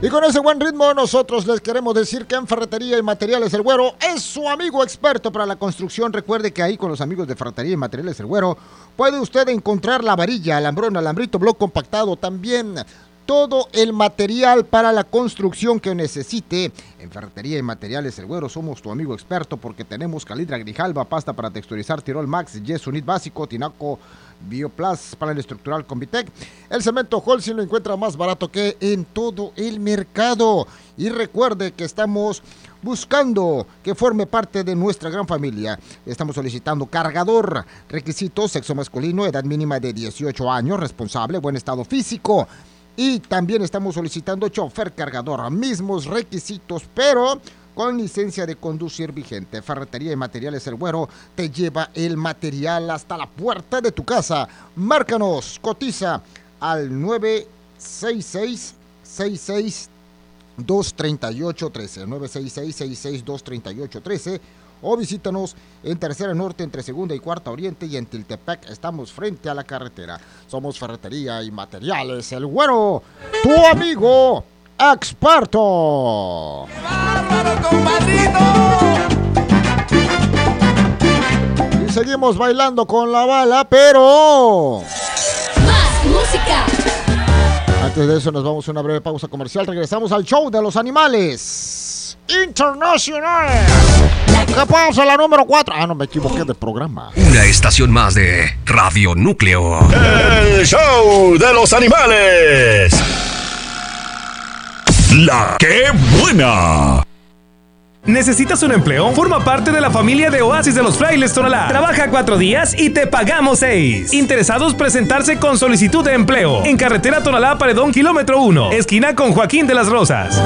Y con ese buen ritmo nosotros les queremos decir que en Ferretería y Materiales El Güero es su amigo experto para la construcción. Recuerde que ahí con los amigos de Ferretería y Materiales El Güero puede usted encontrar la varilla, alambrón, alambrito, bloc compactado, también todo el material para la construcción que necesite. En Ferretería y Materiales El Güero somos tu amigo experto porque tenemos calidra, grijalba, pasta para texturizar, Tirol Max, Yes Unit básico, Tinaco Bioplas, panel estructural Convitec. El cemento Holcim lo encuentra más barato que en todo el mercado. Y recuerde que estamos buscando que forme parte de nuestra gran familia. Estamos solicitando cargador. Requisitos: sexo masculino, edad mínima de 18 años, responsable, buen estado físico. Y también estamos solicitando chofer cargador, mismos requisitos, pero con licencia de conducir vigente. Ferretería y Materiales El Güero te lleva el material hasta la puerta de tu casa. Márcanos, cotiza al 966-66-238-13, 966-66-238-13, o visítanos en Tercera Norte, entre Segunda y Cuarta Oriente, y en Tiltepec estamos frente a la carretera. Somos Ferretería y Materiales El Güero, tu amigo experto. ¡Qué bárbaro, compadrito! Y seguimos bailando con la bala, pero... ¡Más música! Antes de eso nos vamos a una breve pausa comercial. Regresamos al show de los animales internacional. ¿Qué pasa? La número 4. Ah, no, me equivoqué de programa. Una estación más de Radio Núcleo. El show de los animales. La que buena. ¿Necesitas un empleo? Forma parte de la familia de Oasis de los Frailes Tonalá. Trabaja 4 días y te pagamos 6. Interesados presentarse con solicitud de empleo. En carretera Tonalá Paredón, kilómetro 1, esquina con Joaquín de las Rosas.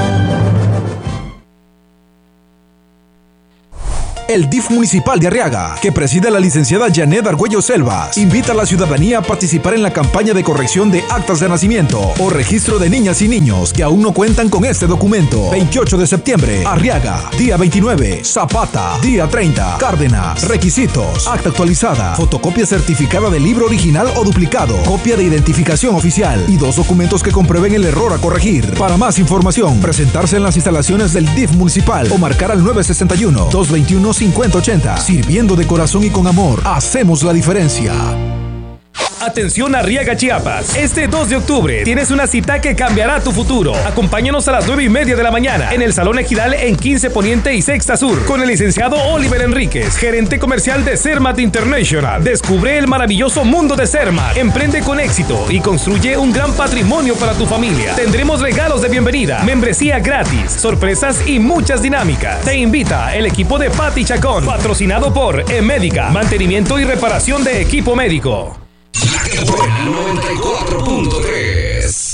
El DIF municipal de Arriaga, que preside la licenciada Janet Argüello Selvas, invita a la ciudadanía a participar en la campaña de corrección de actas de nacimiento o registro de niñas y niños que aún no cuentan con este documento. 28 de septiembre, Arriaga. Día 29, Zapata. Día 30, Cárdenas. Requisitos: acta actualizada, fotocopia certificada del libro original o duplicado, copia de identificación oficial y 2 documentos que comprueben el error a corregir. Para más información, presentarse en las instalaciones del DIF municipal o marcar al 961-221-5080. Sirviendo de corazón y con amor, hacemos la diferencia. Atención Arriaga, Chiapas. Este 2 de octubre tienes una cita que cambiará tu futuro. Acompáñanos a las 9:30 de la mañana en el Salón Ejidal en 15 Poniente y Sexta Sur con el licenciado Oliver Enríquez, gerente comercial de Cermat International. Descubre el maravilloso mundo de Cermat. Emprende con éxito y construye un gran patrimonio para tu familia. Tendremos regalos de bienvenida, membresía gratis, sorpresas y muchas dinámicas. Te invita el equipo de Pati Chacón, patrocinado por Emédica, mantenimiento y reparación de equipo médico. 94.3